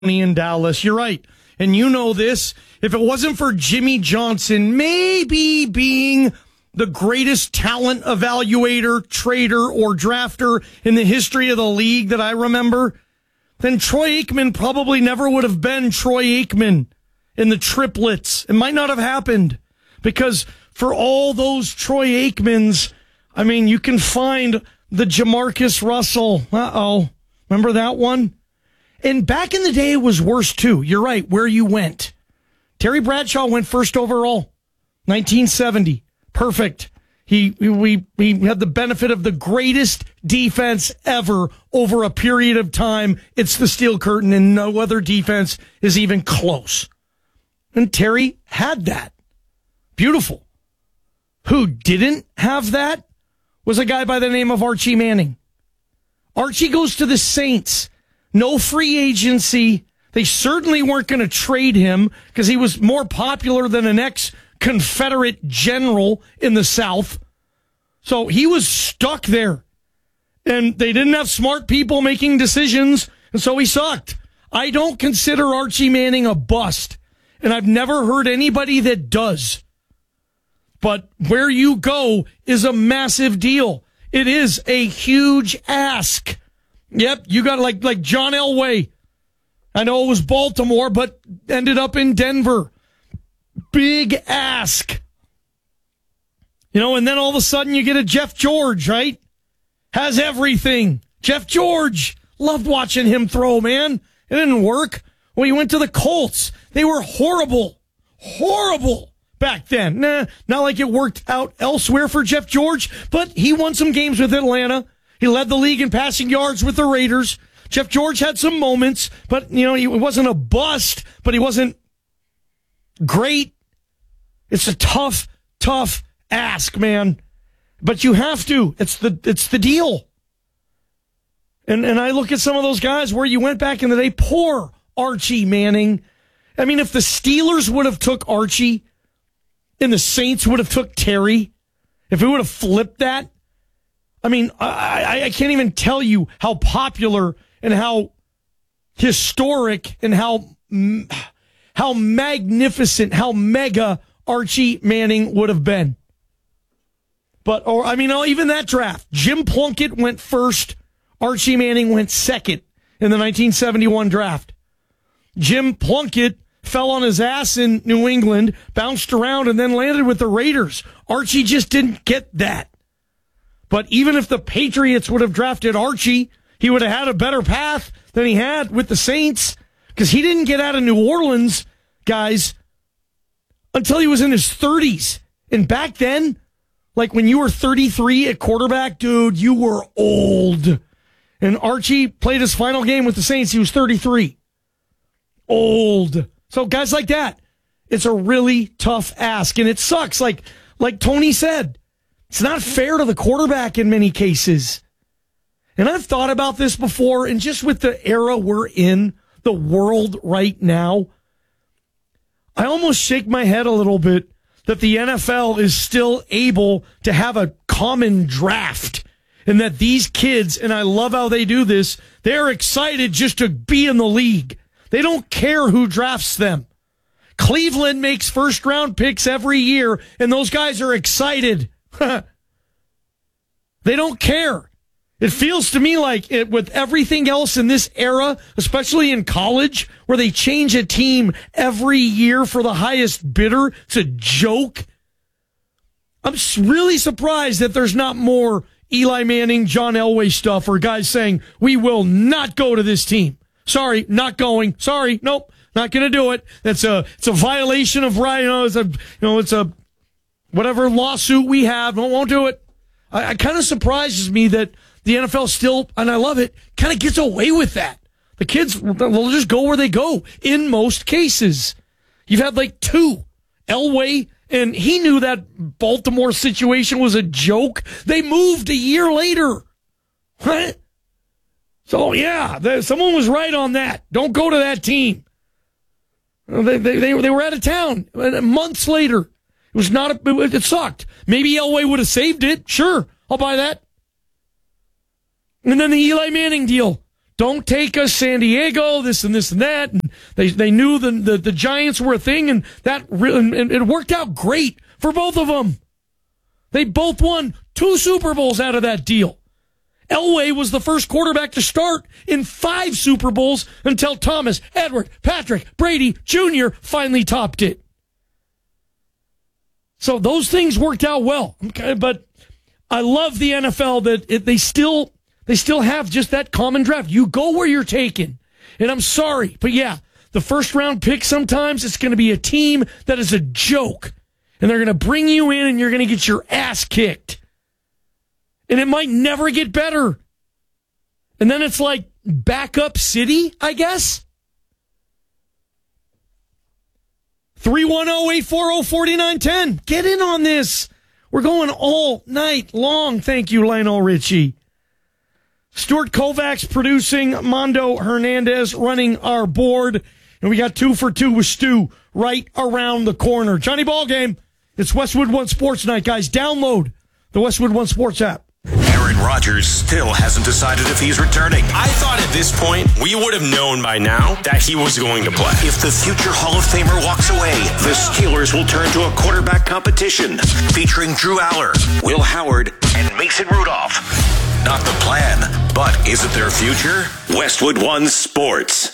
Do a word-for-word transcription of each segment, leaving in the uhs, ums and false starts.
in Dallas. You're right. And you know this. If it wasn't for Jimmy Johnson maybe being the greatest talent evaluator, trader, or drafter in the history of the league that I remember, then Troy Aikman probably never would have been Troy Aikman in the triplets. It might not have happened because for all those Troy Aikmans, I mean, you can find the Jamarcus Russell. Uh-oh. Remember that one? And back in the day, it was worse, too. You're right, where you went. Terry Bradshaw went first overall, nineteen seventy. Perfect. He we we had the benefit of the greatest defense ever over a period of time. It's the Steel Curtain, and no other defense is even close. And Terry had that. Beautiful. Who didn't have that was a guy by the name of Archie Manning. Archie goes to the Saints. No free agency. They certainly weren't going to trade him because he was more popular than an ex-Confederate general in the South. So he was stuck there. And they didn't have smart people making decisions, and so he sucked. I don't consider Archie Manning a bust, and I've never heard anybody that does. But where you go is a massive deal. It is a huge ask. Yep, you got like like John Elway. I know it was Baltimore, but ended up in Denver. Big ask. You know, and then all of a sudden you get a Jeff George, right? Has everything. Jeff George. Loved watching him throw, man. It didn't work. When he went to the Colts, they were horrible. Horrible back then. Nah, not like it worked out elsewhere for Jeff George, but he won some games with Atlanta. He led the league in passing yards with the Raiders. Jeff George had some moments, but, you know, he wasn't a bust, but he wasn't great. It's a tough, tough ask, man. But you have to. It's the it's the deal. And and I look at some of those guys where you went back in the day. Poor Archie Manning. I mean, if the Steelers would have took Archie and the Saints would have took Terry, if we would have flipped that, I mean, I, I can't even tell you how popular and how historic and how how magnificent, how mega Archie Manning would have been. But, or I mean, even that draft, Jim Plunkett went first, Archie Manning went second in the nineteen seventy-one draft. Jim Plunkett fell on his ass in New England, bounced around, and then landed with the Raiders. Archie just didn't get that. But even if the Patriots would have drafted Archie, he would have had a better path than he had with the Saints because he didn't get out of New Orleans, guys, until he was in his thirties. And back then, like when you were thirty-three at quarterback, dude, you were old. And Archie played his final game with the Saints. He was thirty-three. Old. So guys like that, it's a really tough ask. And it sucks. Like, like Tony said, it's not fair to the quarterback in many cases. And I've thought about this before, and just with the era we're in, the world right now, I almost shake my head a little bit that the N F L is still able to have a common draft and that these kids, and I love how they do this, they're excited just to be in the league. They don't care who drafts them. Cleveland makes first round picks every year, and those guys are excited. They don't care. It feels to me like it, with everything else in this era, especially in college, where they change a team every year for the highest bidder, it's a joke. I'm really surprised that there's not more Eli Manning, John Elway stuff, or guys saying, we will not go to this team. Sorry, not going. Sorry, nope, not going to do it. That's a, it's a violation of right. You know, it's a, you know, it's a, whatever lawsuit we have, no, won't do it. I, it kind of surprises me that the N F L still, and I love it, kind of gets away with that. The kids will just go where they go in most cases. You've had like two. Elway, and he knew that Baltimore situation was a joke. They moved a year later. What? So, yeah, there, someone was right on that. Don't go to that team. They, they, they, they were out of town months later. It was not a, it, it sucked. Maybe Elway would have saved it. Sure, I'll buy that. And then the Eli Manning deal. Don't take us San Diego, this and this and that. And they they knew the, the, the Giants were a thing, and that re- and it worked out great for both of them. They both won two Super Bowls out of that deal. Elway was the first quarterback to start in five Super Bowls until Thomas, Edward, Patrick, Brady Junior finally topped it. So those things worked out well. Okay, but I love the N F L that it, they still they still have just that common draft. You go where you're taken. And I'm sorry, but yeah, the first round pick sometimes it's going to be a team that is a joke. And they're going to bring you in and you're going to get your ass kicked. And it might never get better. And then it's like backup city, I guess. three one zero, eight four zero, four nine one zero. Get in on this. We're going all night long. Thank you, Lionel Richie. Stuart Kovacs producing, Mondo Hernandez running our board. And we got two for two with Stu right around the corner. Johnny Ballgame, it's Westwood One Sports Night, guys. Download the Westwood One Sports app. Aaron Rodgers still hasn't decided if he's returning. I thought at this point we would have known by now that he was going to play. If the future Hall of Famer walks away, the Steelers will turn to a quarterback competition featuring Drew Aller, Will Howard, and Mason Rudolph. Not the plan, but is it their future? Westwood One Sports.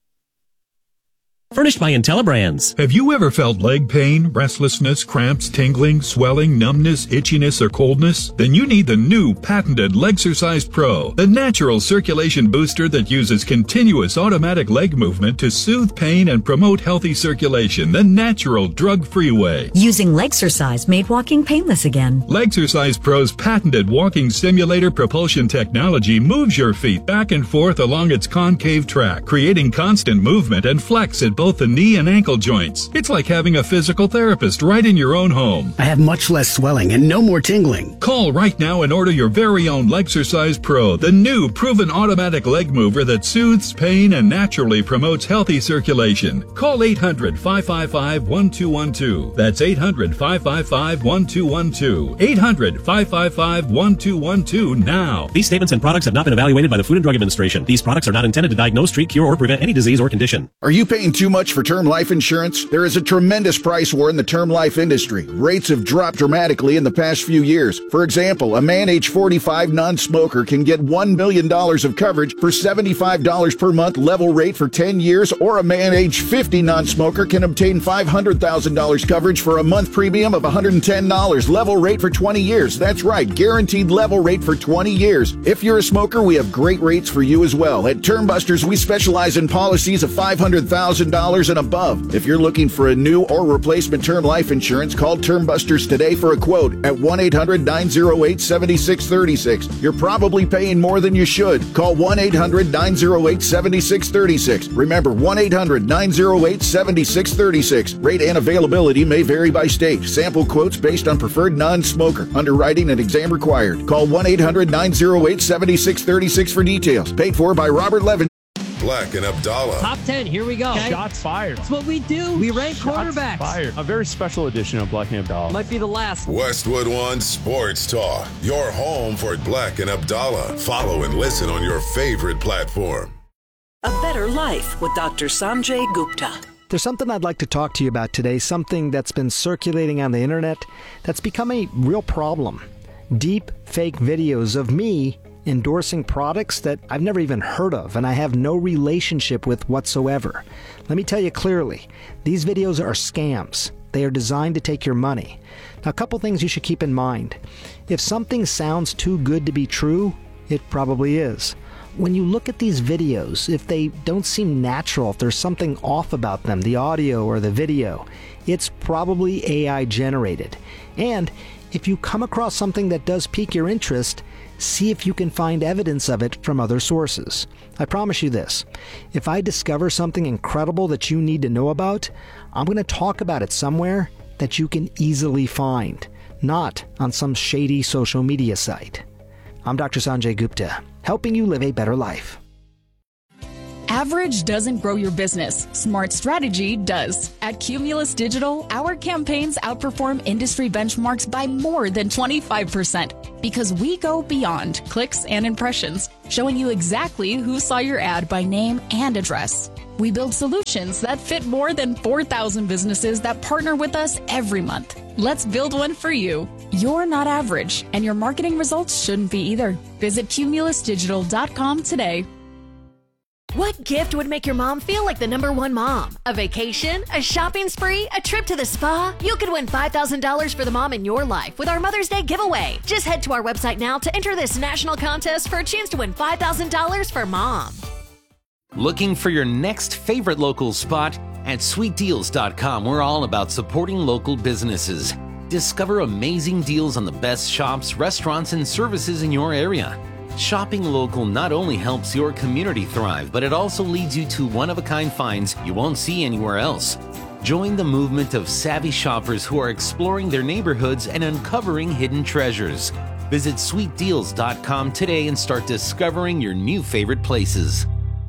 Furnished by IntelliBrands. Have you ever felt leg pain, restlessness, cramps, tingling, swelling, numbness, itchiness, or coldness? Then you need the new patented Legsercise Pro, the natural circulation booster that uses continuous automatic leg movement to soothe pain and promote healthy circulation the natural, drug-free way. Using Legsercise made walking painless again. Legsercise Pro's patented walking simulator propulsion technology moves your feet back and forth along its concave track, creating constant movement and flex at both the knee and ankle joints. It's like having a physical therapist right in your own home. I have much less swelling and no more tingling. Call right now and order your very own Legsercise Pro, the new proven automatic leg mover that soothes pain and naturally promotes healthy circulation. Call eight hundred, five five five, one two one two. That's eight hundred, five five five, one two one two. eight hundred, five five five, one two one two now. These statements and products have not been evaluated by the Food and Drug Administration. These products are not intended to diagnose, treat, cure, or prevent any disease or condition. Are you paying too much for term life insurance? There is a tremendous price war in the term life industry. Rates have dropped dramatically in the past few years. For example, a man age forty-five non-smoker can get one million dollars of coverage for seventy-five dollars per month level rate for ten years, or a man age fifty non-smoker can obtain five hundred thousand dollars coverage for a month premium of one hundred ten dollars level rate for twenty years. That's right, guaranteed level rate for twenty years. If you're a smoker, we have great rates for you as well. At Term Busters, we specialize in policies of five hundred thousand dollars and above. If you're looking for a new or replacement term life insurance, call Term Busters today for a quote at one eight hundred, nine oh eight, seven six three six. You're probably paying more than you should. Call one eight hundred, nine oh eight, seven six three six. Remember, one eight hundred, nine oh eight, seven six three six. Rate and availability may vary by state. Sample quotes based on preferred non-smoker. Underwriting and exam required. Call one eight hundred, nine oh eight, seven six three six for details. Paid for by Robert Levin. Black and Abdallah. Top ten, here we go. Okay. Shots fired. That's what we do. We rank Shots quarterbacks. Fired. A very special edition of Black and Abdallah. Might be the last. Westwood One Sports Talk. Your home for Black and Abdallah. Follow and listen on your favorite platform. A Better Life with Doctor Sanjay Gupta. There's something I'd like to talk to you about today, something that's been circulating on the internet that's become a real problem. Deep fake videos of me endorsing products that I've never even heard of and I have no relationship with whatsoever. Let me tell you clearly, these videos are scams. They are designed to take your money. Now, a couple things you should keep in mind. If something sounds too good to be true, it probably is. When you look at these videos, if they don't seem natural, if there's something off about them, the audio or the video, it's probably A I generated. And if you come across something that does pique your interest, see if you can find evidence of it from other sources. I promise you this, if I discover something incredible that you need to know about, I'm going to talk about it somewhere that you can easily find, not on some shady social media site. I'm Doctor Sanjay Gupta, helping you live a better life. Average doesn't grow your business. Smart strategy does. At Cumulus Digital, our campaigns outperform industry benchmarks by more than twenty-five percent because we go beyond clicks and impressions showing you exactly who saw your ad by name and address. We build solutions that fit more than four thousand businesses that partner with us every month. Let's build one for you. You're not average, and your marketing results shouldn't be either. Visit cumulus digital dot com today. What gift would make your mom feel like the number one mom? A vacation? A shopping spree? A trip to the spa? You could win five thousand dollars for the mom in your life with our Mother's Day giveaway. Just head to our website now to enter this national contest for a chance to win five thousand dollars for mom. Looking for your next favorite local spot? At sweet deals dot com, we're all about supporting local businesses. Discover amazing deals on the best shops, restaurants, and services in your area. Shopping local not only helps your community thrive, but it also leads you to one-of-a-kind finds you won't see anywhere else. Join the movement of savvy shoppers who are exploring their neighborhoods and uncovering hidden treasures. Visit sweet deals dot com today and start discovering your new favorite places.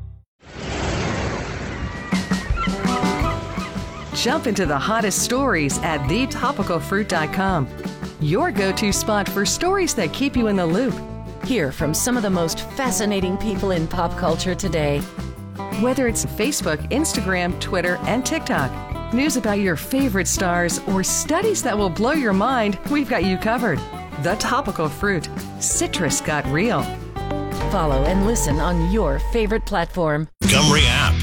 Jump into the hottest stories at the topical fruit dot com. Your go-to spot for stories that keep you in the loop. Hear from some of the most fascinating people in pop culture today. Whether it's Facebook, Instagram, Twitter, and TikTok, news about your favorite stars, or studies that will blow your mind, we've got you covered. The Topical Fruit. Citrus got real. Follow and listen on your favorite platform. Montgomery app.